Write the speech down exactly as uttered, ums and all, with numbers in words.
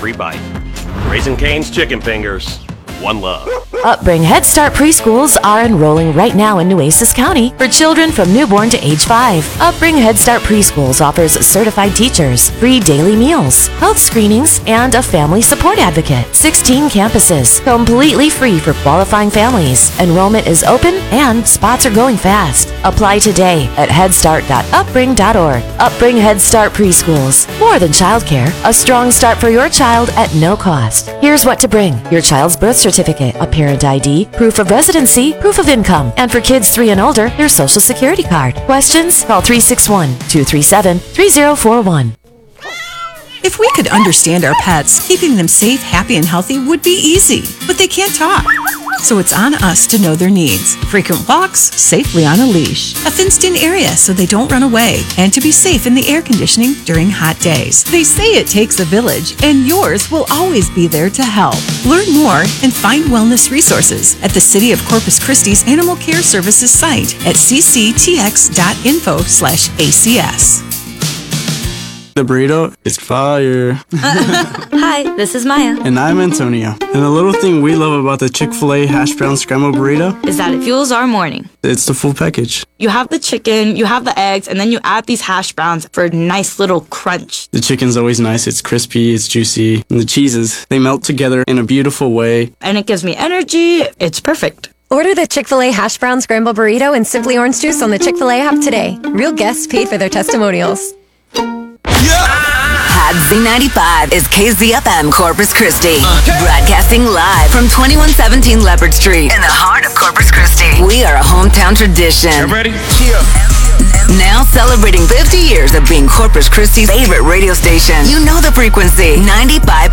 every bite. Raising Cane's Chicken Fingers. One love. Upbring Head Start preschools are enrolling right now in Nueces County for children from newborn to age five. Upbring Head Start preschools offers certified teachers, free daily meals, health screenings, and a family support advocate. sixteen campuses, completely free for qualifying families. Enrollment is open and spots are going fast. Apply today at headstart dot upbring dot org. Upbring Head Start preschools. More than childcare, a strong start for your child at no cost. Here's what to bring: your child's birth certificate, a parent I D, proof of residency, proof of income, and for kids three and older, their social security card. Questions? Call three six one, two three seven, three zero four one. If we could understand our pets, keeping them safe, happy, and healthy would be easy. But they can't talk. So it's on us to know their needs. Frequent walks, safely on a leash, a fenced-in area so they don't run away, and to be safe in the air conditioning during hot days. They say it takes a village, and yours will always be there to help. Learn more and find wellness resources at the City of Corpus Christi's Animal Care Services site at c c t x dot info slash a c s. The burrito is fire. Hi, this is Maya. And I'm Antonio. And the little thing we love about the Chick-fil-A hash brown scrambled burrito is that it fuels our morning. It's the full package. You have the chicken, you have the eggs, and then you add these hash browns for a nice little crunch. The chicken's always nice. It's crispy, it's juicy. And the cheeses, they melt together in a beautiful way. And it gives me energy. It's perfect. Order the Chick-fil-A hash brown scrambled burrito and Simply Orange Juice on the Chick-fil-A app today. Real guests paid for their testimonials. Hot Z ninety-five is K Z F M Corpus Christi. Broadcasting live from twenty-one seventeen Leopard Street in the heart of Corpus Christi. We are a hometown tradition. You ready? Now celebrating fifty years of being Corpus Christi's favorite radio station. You know the frequency, ninety-five